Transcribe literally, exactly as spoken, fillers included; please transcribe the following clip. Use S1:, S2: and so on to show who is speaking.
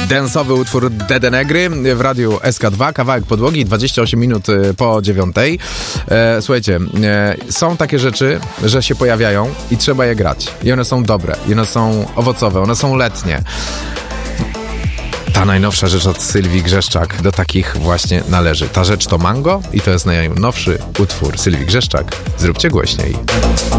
S1: Dance'owy utwór Dede Negry w radiu S K dwa, kawałek podłogi, dwadzieścia osiem minut po dziewiątej. E, słuchajcie, e, są takie rzeczy, że się pojawiają i trzeba je grać. I one są dobre, i one są owocowe, one są letnie. Ta najnowsza rzecz od Sylwii Grzeszczak do takich właśnie należy. Ta rzecz to Mango i to jest najnowszy utwór Sylwii Grzeszczak. Zróbcie głośniej.